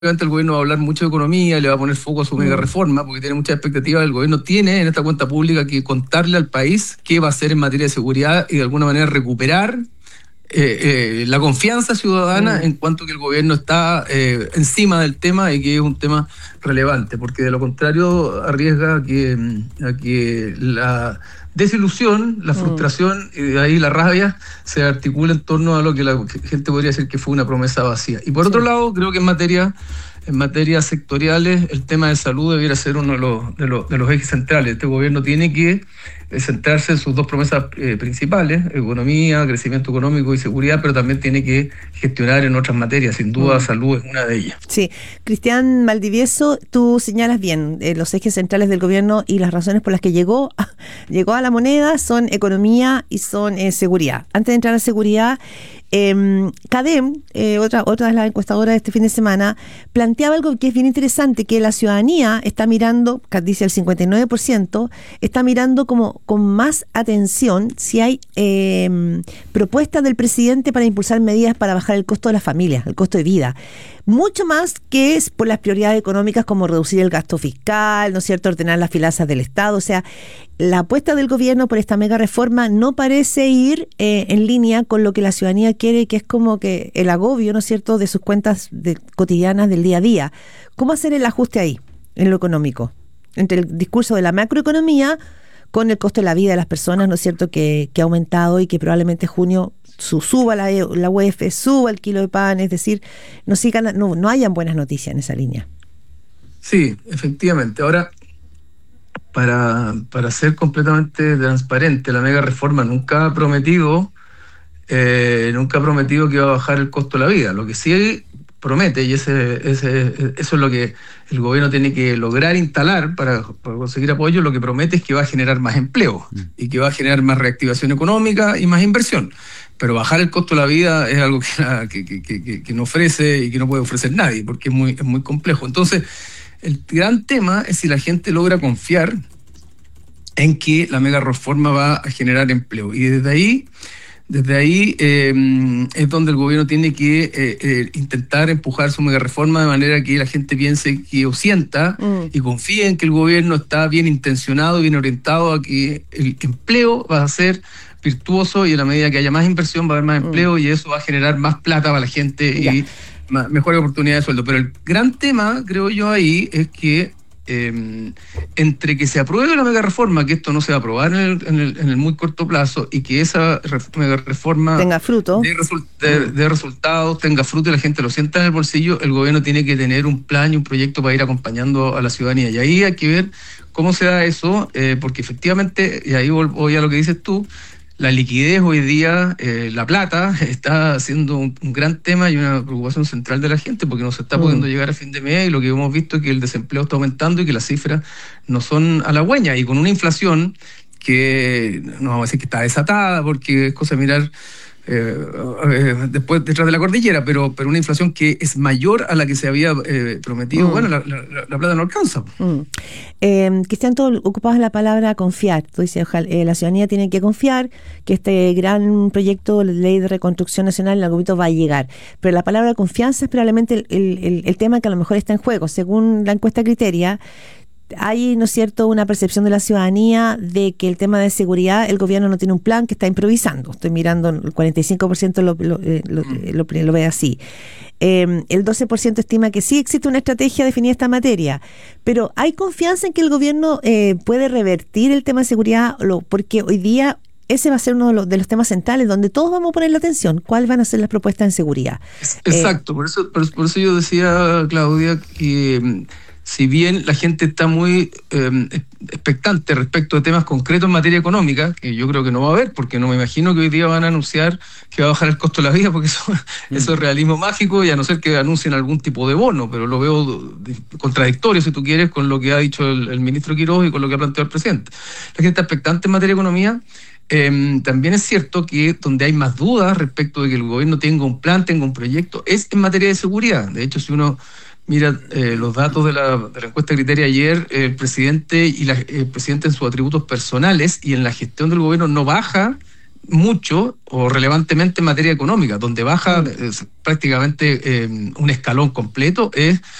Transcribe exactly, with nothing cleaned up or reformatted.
el gobierno va a hablar mucho de economía, le va a poner foco a su mega reforma, porque tiene muchas expectativas. El gobierno tiene en esta cuenta pública que contarle al país qué va a hacer en materia de seguridad y de alguna manera recuperar eh, eh, la confianza ciudadana mm. en cuanto que el gobierno está eh, encima del tema y que es un tema relevante, porque de lo contrario arriesga a que, a que la desilusión, la frustración mm. y de ahí la rabia se articula en torno a lo que la gente podría decir que fue una promesa vacía. Y por sí. otro lado, creo que en materia en materias sectoriales el tema de salud debiera ser uno de los, de los, de los ejes centrales. Este gobierno tiene que centrarse en sus dos promesas eh, principales, economía, crecimiento económico y seguridad, pero también tiene que gestionar en otras materias. Sin duda, mm. salud es una de ellas. Sí. Cristian Valdivieso, tú señalas bien eh, los ejes centrales del gobierno y las razones por las que llegó, llegó a la moneda son economía y son eh, seguridad. Antes de entrar a seguridad, Eh, CADEM, eh, otra, otra de las encuestadoras de este fin de semana, planteaba algo que es bien interesante, que la ciudadanía está mirando, dice el cincuenta y nueve por ciento, está mirando como con más atención si hay eh, propuestas del presidente para impulsar medidas para bajar el costo de las familias, el costo de vida. Mucho más que es por las prioridades económicas como reducir el gasto fiscal, ¿no es cierto?, ordenar las finanzas del Estado. O sea, la apuesta del gobierno por esta mega reforma no parece ir eh, en línea con lo que la ciudadanía quiere, que es como que el agobio, ¿no es cierto?, de sus cuentas de, cotidianas del día a día. ¿Cómo hacer el ajuste ahí, en lo económico? Entre el discurso de la macroeconomía con el costo de la vida de las personas, ¿no es cierto?, que, que ha aumentado y que probablemente junio Su, suba la, la U E F, suba el kilo de pan, es decir, no, sigan, no, no hayan buenas noticias en esa línea. Sí, efectivamente. Ahora, para, para ser completamente transparente, la mega reforma nunca ha prometido, eh, nunca ha prometido que iba a bajar el costo de la vida. Lo que sí promete, y ese, ese, eso es lo que el gobierno tiene que lograr instalar para, para conseguir apoyo, lo que promete es que va a generar más empleo mm. y que va a generar más reactivación económica y más inversión. Pero bajar el costo de la vida es algo que, que, que, que, que no ofrece y que no puede ofrecer nadie, porque es muy, es muy complejo. Entonces, el gran tema es si la gente logra confiar en que la mega reforma va a generar empleo. Y desde ahí, desde ahí eh, es donde el gobierno tiene que eh, eh, intentar empujar su mega reforma de manera que la gente piense que o sienta mm. y confíe en que el gobierno está bien intencionado y bien orientado a que el empleo va a ser virtuoso y en la medida que haya más inversión va a haber más empleo mm. y eso va a generar más plata para la gente ya. y más, mejores oportunidades de sueldo. Pero el gran tema, creo yo, ahí es que eh, entre que se apruebe la mega reforma, que esto no se va a aprobar en el, en el, en el muy corto plazo, y que esa mega reforma tenga fruto, de, resu- de, de resultados, tenga fruto y la gente lo sienta en el bolsillo, el gobierno tiene que tener un plan y un proyecto para ir acompañando a la ciudadanía. Y ahí hay que ver cómo se da eso, eh, porque efectivamente, y ahí voy a lo que dices tú, la liquidez hoy día, eh, la plata, está siendo un, un gran tema y una preocupación central de la gente, porque no se está mm. pudiendo llegar a fin de mes, y lo que hemos visto es que el desempleo está aumentando y que las cifras no son halagüeñas, y con una inflación que no vamos a decir que está desatada, porque es cosa de mirar eh, eh, después detrás de la cordillera, pero, pero una inflación que es mayor a la que se había eh, prometido. Mm. Bueno, la, la, la plata no alcanza. Mm. Eh, Cristian, tú ocupabas la palabra confiar. Tú dices, ojalá, eh, la ciudadanía tiene que confiar que este gran proyecto, la Ley de Reconstrucción Nacional, en algún momento va a llegar. Pero la palabra confianza es probablemente el, el, el tema que a lo mejor está en juego. Según la encuesta Criteria, hay, ¿no es cierto?, una percepción de la ciudadanía de que el tema de seguridad, el gobierno no tiene un plan, que está improvisando. Estoy mirando, el cuarenta y cinco por ciento lo, lo, lo, lo, lo ve así. Eh, el doce por ciento estima que sí existe una estrategia definida en esta materia. Pero ¿hay confianza en que el gobierno eh, puede revertir el tema de seguridad? Lo, porque hoy día ese va a ser uno de los, de los temas centrales donde todos vamos a poner la atención. ¿Cuáles van a ser las propuestas en seguridad? Exacto. Eh, por eso, por, por eso yo decía, Claudia, que si bien la gente está muy eh, expectante respecto de temas concretos en materia económica, que yo creo que no va a haber, porque no me imagino que hoy día van a anunciar que va a bajar el costo de la vida, porque eso, mm. eso es realismo mágico, y a no ser que anuncien algún tipo de bono, pero lo veo contradictorio, si tú quieres, con lo que ha dicho el, el ministro Quiroz y con lo que ha planteado el presidente. La gente está expectante en materia de economía. Eh, también es cierto que donde hay más dudas respecto de que el gobierno tenga un plan, tenga un proyecto, es en materia de seguridad. De hecho, si uno mira eh, los datos de la, de la encuesta Criteria ayer, eh, el presidente y la, el presidente en sus atributos personales y en la gestión del gobierno no baja mucho o relevantemente en materia económica. Donde baja eh, prácticamente eh, un escalón completo es